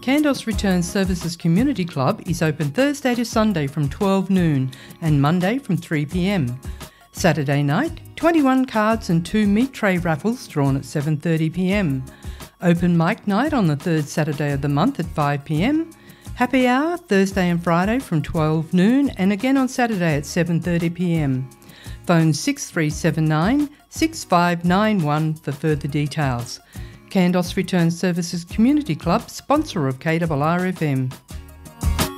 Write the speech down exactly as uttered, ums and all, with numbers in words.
Kandos Return Services Community Club is open Thursday to Sunday from twelve noon and Monday from three p m. Saturday night, twenty-one cards and two meat tray raffles drawn at seven thirty p m. Open mic night on the third Saturday of the month at five p m. Happy hour Thursday and Friday from twelve noon and again on Saturday at seven thirty p m. Phone six three seven nine, six five nine one for further details. Kandos Return Services Community Club, sponsor of K R R F M.